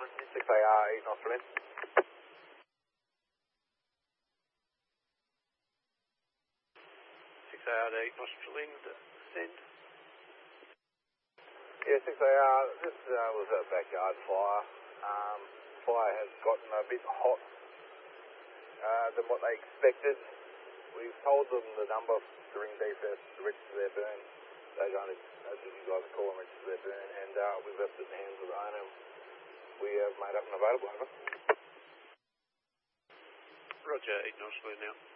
6AR, 8 knots wind. 6AR to 8 knots wind, send. Yeah, 6AR, this was a backyard fire. Fire has gotten a bit hot than what they expected. We've told them the number to ring DFS to register their burn. They're going to, as you guys call them, register their burn, and we've left it in the hands of the owner. We have made up and available, over. Roger, 8 knots wind now.